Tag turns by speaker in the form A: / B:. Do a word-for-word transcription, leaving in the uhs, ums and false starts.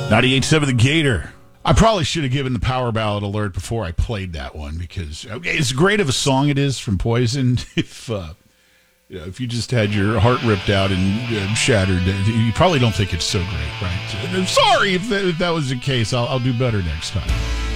A: ninety-eight point seven The Gator. I probably should have given the Power Ballad alert before I played that one because okay, as great of a song it is from Poison, if uh, you know, if you just had your heart ripped out and uh, shattered, you probably don't think it's so great, right? I'm sorry if that, if that was the case. I'll, I'll do better next time.